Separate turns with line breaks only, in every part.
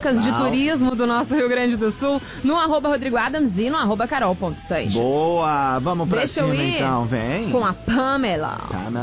dicas de turismo do nosso Rio Grande do Sul no @RodrigoAdams e no @Carol.Sanches.
Boa, vamos pra cima então, vem.
Com a Pamela.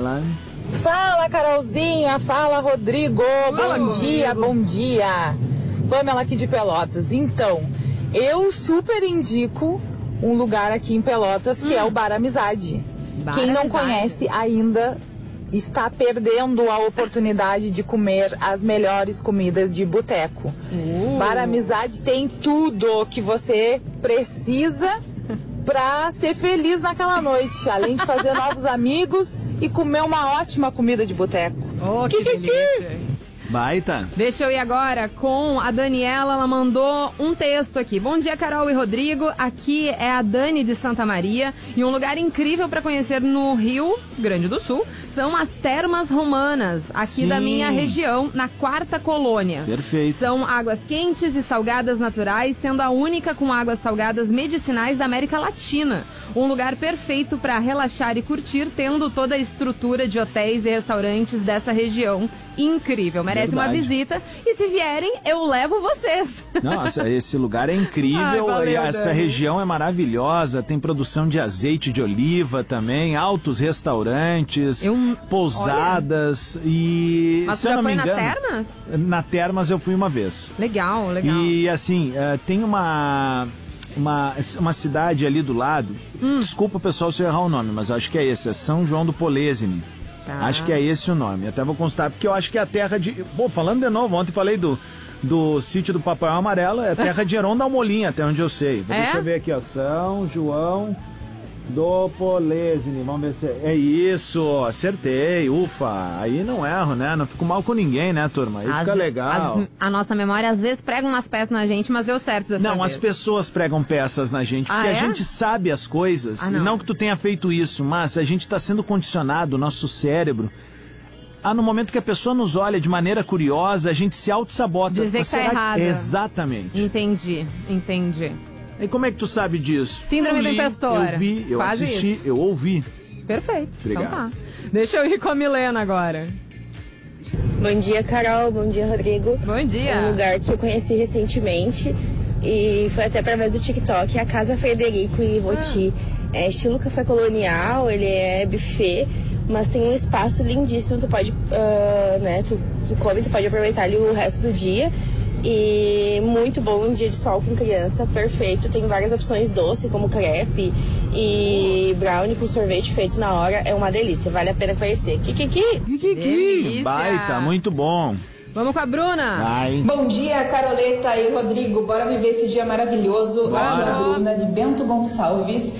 Fala, Carolzinha, fala, Rodrigo. Bom dia, bom dia. Pamela aqui de Pelotas. Então, eu super indico um lugar aqui em Pelotas que é o Bar Amizade. Quem não conhece ainda está perdendo a oportunidade de comer as melhores comidas de boteco. Bar Amizade tem tudo que você precisa pra ser feliz naquela noite, além de fazer novos amigos e comer uma ótima comida de boteco.
Que delícia.
Baita.
Deixa eu ir agora com a Daniela, ela mandou um texto aqui. Bom dia, Carol e Rodrigo, aqui é a Dani de Santa Maria e um lugar incrível para conhecer no Rio Grande do Sul são as Termas Romanas, aqui da minha região, na 4ª Colônia.
Perfeito.
São águas quentes e salgadas naturais, sendo a única com águas salgadas medicinais da América Latina. Um lugar perfeito para relaxar e curtir, tendo toda a estrutura de hotéis e restaurantes dessa região. Incrível, merece uma visita. E se vierem, eu levo vocês.
Nossa, esse lugar é incrível.
Valeu,
essa
Dani.
região é maravilhosa. Tem produção de azeite de oliva também, altos restaurantes, pousadas. E
Mas
se
você
eu
já
não
foi
me engano,
nas Termas?
Na Termas eu fui uma vez.
Legal, legal.
E assim, tem uma cidade ali do lado. Desculpa, pessoal, se eu errar o nome, mas acho que é esse, é São João do Polesine.
Tá.
Acho que é esse o nome. Até vou constar, porque eu acho que é a terra de... Pô, falando de novo, ontem falei do sítio do Papai Amarelo, é a terra de Heron da Almolinha, até onde eu sei. Deixa eu ver aqui, ó. São João do Polesine. Vamos ver se é isso. Acertei. Ufa. Aí não erro, né? Não fico mal com ninguém, né, turma? Aí fica legal.
A nossa memória às vezes prega umas peças na gente, mas deu certo dessa vez.
Não, as pessoas pregam peças na gente, porque a gente sabe as coisas, e não que tu tenha feito isso, mas a gente está sendo condicionado, o nosso cérebro, no momento que a pessoa nos olha de maneira curiosa, a gente se auto-sabota.
Dizer que tá errado.
Exatamente.
Entendi.
E como é que tu sabe disso?
Síndrome do impostor.
Eu vi, eu
Quase
assisti,
isso.
eu ouvi.
Perfeito.
Obrigado.
Então tá. Deixa eu ir com a Milena agora.
Bom dia, Carol. Bom dia, Rodrigo.
Bom dia.
É um lugar que eu conheci recentemente e foi até através do TikTok, a Casa Frederico e Roti. É estilo café colonial, ele é buffet, mas tem um espaço lindíssimo. Tu pode, tu come, tu pode aproveitar ali o resto do dia. E muito bom, um dia de sol com criança, perfeito. Tem várias opções doce, como crepe e brownie com sorvete feito na hora. É uma delícia, vale a pena conhecer.
Delícia.
Baita, muito bom.
Vamos com a Bruna.
Vai.
Bom dia, Caroleta e Rodrigo. Bora viver esse dia maravilhoso.
Bora.
Aqui é a Bruna de Bento Gonçalves.